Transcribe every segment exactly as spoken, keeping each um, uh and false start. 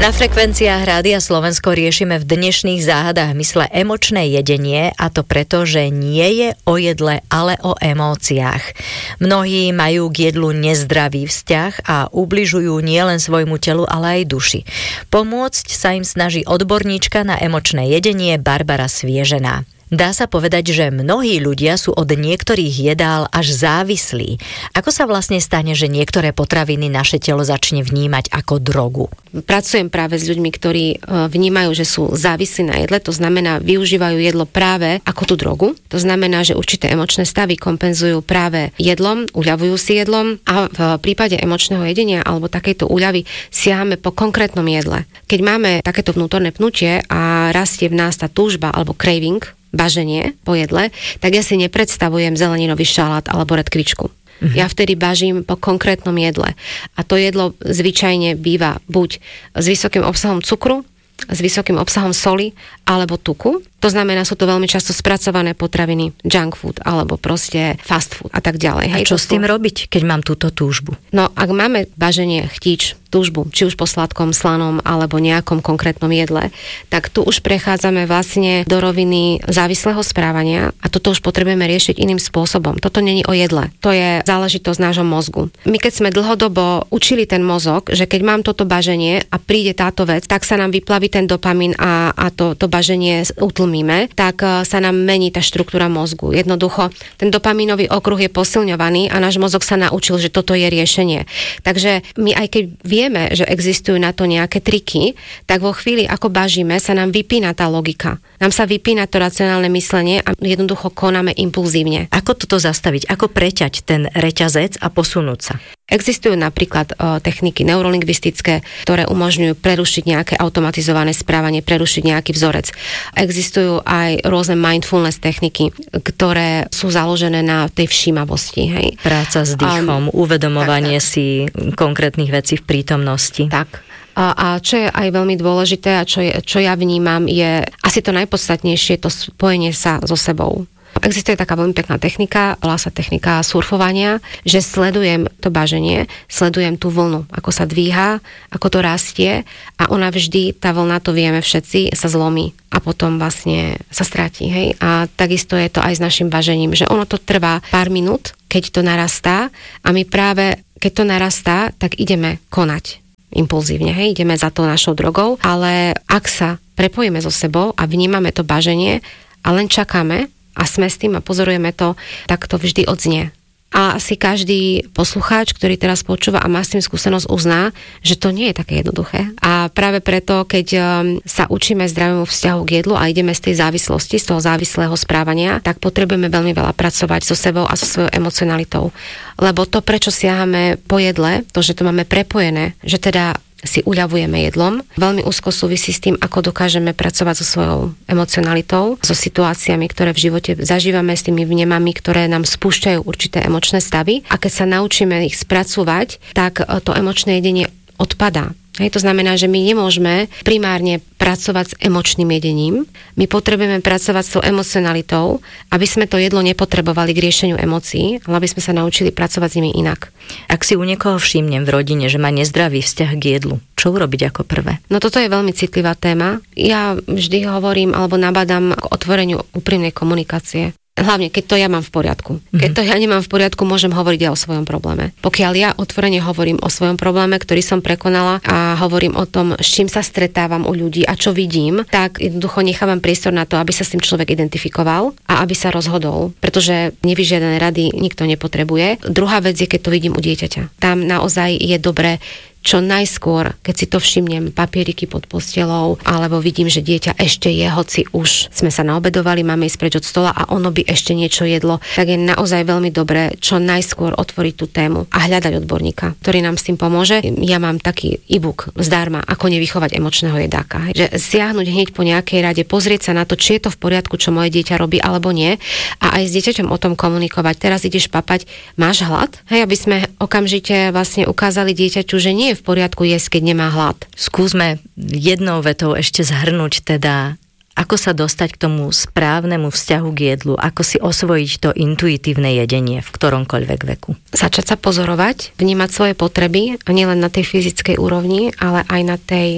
Na frekvenciách Rádia Slovensko riešime v dnešných záhadách mysle emočné jedenie, a to preto, že nie je o jedle, ale o emóciách. Mnohí majú k jedlu nezdravý vzťah a ubližujú nielen svojmu telu, ale aj duši. Pomôcť sa im snaží odborníčka na emočné jedenie Barbara Sviežená. Dá sa povedať, že mnohí ľudia sú od niektorých jedál až závislí. Ako sa vlastne stane, že niektoré potraviny naše telo začne vnímať ako drogu? Pracujem práve s ľuďmi, ktorí vnímajú, že sú závislí na jedle, to znamená, využívajú jedlo práve ako tú drogu. To znamená, že určité emočné stavy kompenzujú práve jedlom, uľavujú si jedlom, a v prípade emočného jedenia alebo takejto úľavy siahame po konkrétnom jedle. Keď máme takéto vnútorné pnutie a rastie v nás tá túžba alebo craving, baženie po jedle, tak ja si nepredstavujem zeleninový šalát alebo redkvičku. Mm-hmm. Ja vtedy bažím po konkrétnom jedle. A to jedlo zvyčajne býva buď s vysokým obsahom cukru, s vysokým obsahom soli alebo tuku. To znamená, sú to veľmi často spracované potraviny, junk food alebo proste fast food a tak ďalej. A Hej, čo to s tým sú... robiť, keď mám túto túžbu? No, ak máme baženie, chtíč, túžbu, či už po sladkom, slanom alebo nejakom konkrétnom jedle, tak tu už prechádzame vlastne do roviny závislého správania a toto už potrebujeme riešiť iným spôsobom. Toto není o jedle. To je záležitosť nášho mozgu. My keď sme dlhodobo učili ten mozog, že keď mám toto baženie a príde táto vec, tak sa nám vyplaví ten dopamín a, a to, to baženie utlmíme, tak sa nám mení tá štruktúra mozgu. Jednoducho, ten dopamínový okruh je posilňovaný a náš mozog sa naučil, že toto je riešenie. Takže my aj keď vieme, že existujú na to nejaké triky, tak vo chvíli, ako bažíme, sa nám vypína tá logika. Nám sa vypína to racionálne myslenie a jednoducho konáme impulzívne. Ako toto zastaviť? Ako preťať ten reťazec a posunúť sa? Existujú napríklad o, techniky neurolingvistické, ktoré umožňujú prerušiť nejaké automatizované správanie, prerušiť nejaký vzorec. Existujú aj rôzne mindfulness techniky, ktoré sú založené na tej všímavosti. Hej. Práca s dýchom, um, uvedomovanie tak, tak. si konkrétnych vecí v prítomnosti. Tak. A, a čo je aj veľmi dôležité a čo, je, čo ja vnímam, je asi to najpodstatnejšie, to spojenie sa so sebou. Existuje taká veľmi pekná technika, volá sa technika surfovania, že sledujem to baženie, sledujem tú vlnu, ako sa dvíha, ako to rastie a ona vždy, tá vlna, to vieme všetci, sa zlomí a potom vlastne sa stratí. Hej? A takisto je to aj s našim bažením, že ono to trvá pár minút, keď to narastá a my práve, keď to narastá, tak ideme konať impulzívne, hej, ideme za tou našou drogou, ale ak sa prepojíme so sebou a vnímame to baženie a len čakáme a sme s tým a pozorujeme to, tak to vždy odznie. A asi každý poslucháč, ktorý teraz počúva a má s tým skúsenosť, uzná, že to nie je také jednoduché. A práve preto, keď sa učíme zdravému vzťahu k jedlu a ideme z tej závislosti, z toho závislého správania, tak potrebujeme veľmi veľa pracovať so sebou a so svojou emocionalitou. Lebo to, prečo siahame po jedle, to, že to máme prepojené, že teda si uľavujeme jedlom, veľmi úzko súvisí s tým, ako dokážeme pracovať so svojou emocionalitou, so situáciami, ktoré v živote zažívame, s tými vnemami, ktoré nám spúšťajú určité emočné stavy. A keď sa naučíme ich spracovať, tak to emočné jedenie odpadá. Hej, to znamená, že my nemôžeme primárne pracovať s emočným jedením. My potrebujeme pracovať s tou emocionalitou, aby sme to jedlo nepotrebovali k riešeniu emócií, ale aby sme sa naučili pracovať s nimi inak. Ak si u niekoho všimnem v rodine, že má nezdravý vzťah k jedlu, čo urobiť ako prvé? No toto je veľmi citlivá téma. Ja vždy hovorím alebo nabádam k otvoreniu úprimnej komunikácie. Hlavne, keď to ja mám v poriadku. Keď to ja nemám v poriadku, môžem hovoriť aj o svojom probléme. Pokiaľ ja otvorene hovorím o svojom probléme, ktorý som prekonala a hovorím o tom, s čím sa stretávam u ľudí a čo vidím, tak jednoducho nechávam priestor na to, aby sa s tým človek identifikoval a aby sa rozhodol, pretože nevyžiadané rady nikto nepotrebuje. Druhá vec je, keď to vidím u dieťaťa. Tam naozaj je dobré čo najskôr, keď si to všimnem, papieriky pod postelou, alebo vidím, že dieťa ešte je, hoci už sme sa naobedovali, máme ísť preč od stola a ono by ešte niečo jedlo, tak je naozaj veľmi dobré čo najskôr otvoriť tú tému a hľadať odborníka, ktorý nám s tým pomôže. Ja mám taký e-book zdarma, ako nevychovať emočného jedáka. Že siahnuť hneď po nejakej rade, pozrieť sa na to, či je to v poriadku, čo moje dieťa robí alebo nie, a aj s dieťaťom o tom komunikovať. Teraz ideš papať, máš hlad? Hej, aby sme okamžite vlastne ukázali dieťaťu, že nie je v poriadku jesť, keď nemá hlad. Skúsme jednou vetou ešte zhrnúť teda, ako sa dostať k tomu správnemu vzťahu k jedlu, ako si osvojiť to intuitívne jedenie v ktoromkoľvek veku. Začať sa pozorovať, vnímať svoje potreby, a nielen na tej fyzickej úrovni, ale aj na tej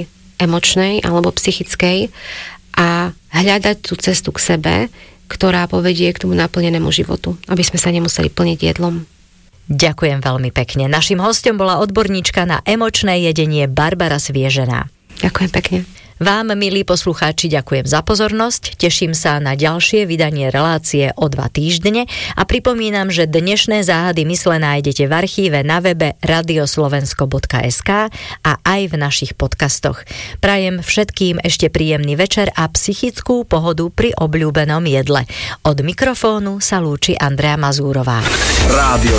emočnej alebo psychickej a hľadať tú cestu k sebe, ktorá povedie k tomu naplnenému životu, aby sme sa nemuseli plniť jedlom. Ďakujem veľmi pekne. Naším hosťom bola odborníčka na emočné jedenie Barbara Sviežená. Ďakujem pekne. Vám, milí poslucháči, ďakujem za pozornosť, teším sa na ďalšie vydanie relácie o dva týždne a pripomínam, že dnešné záhady mysle nájdete v archíve na webe radioslovensko bodka es ká a aj v našich podcastoch. Prajem všetkým ešte príjemný večer a psychickú pohodu pri obľúbenom jedle. Od mikrofónu sa lúči Andrea Mazúrová. Rádio